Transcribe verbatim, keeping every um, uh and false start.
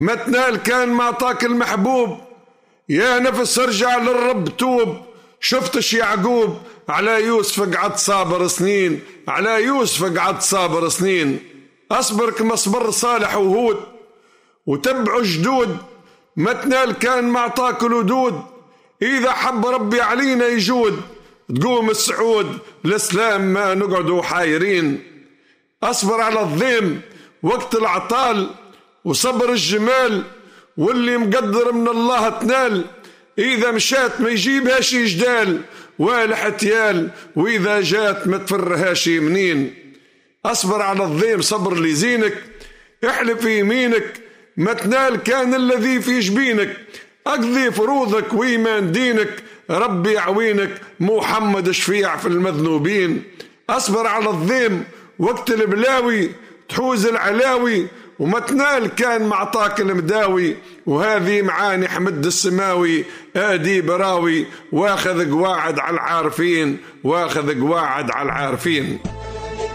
ما تنال كان معطاك المحبوب، يا نفس ارجع للرب توب. شفتش يعقوب على يوسف قعد صابر سنين، على يوسف قعد صابر سنين. اصبر كما صبر صالح وهود وتبعوا جدود، ما تنال كان معطاك الودود. اذا حب ربي علينا يجود، تقوم السعود الاسلام ما نقعدوا حايرين. اصبر على الضيم وقت العطال وصبر الجمال، واللي مقدر من الله تنال. إذا مشات ما يجيبهاش جدال ولا حتيال، وإذا جات ما تفرهاش منين. أصبر على الضيم صبر لزينك، احلف في يمينك ما تنال كان الذي في جبينك. أقضي فروضك وإيمان دينك، ربي يعوينك محمد شفيع في المذنوبين. أصبر على الضيم وقت البلاوي تحوز العلاوي، وما تنال كان معطاك المداوي. وهذه معاني حمد السماوي آدي براوي، واخذ قواعد على العارفين، واخذ قواعد على العارفين.